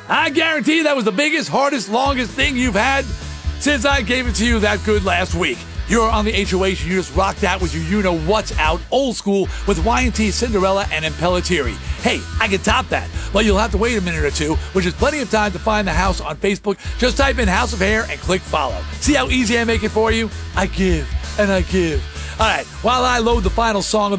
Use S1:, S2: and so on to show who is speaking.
S1: I guarantee that was the biggest, hardest, longest thing you've had since I gave it to you that good last week. You're on the HOH. You just rocked out with your you-know-what's out old school with Y&T, Cinderella, and Impellitteri. Hey, I can top that, but you'll have to wait a minute or two, which is plenty of time to find the house on Facebook. Just type in House of Hair and click follow. See how easy I make it for you? I give and I give. All right, while I load the final song of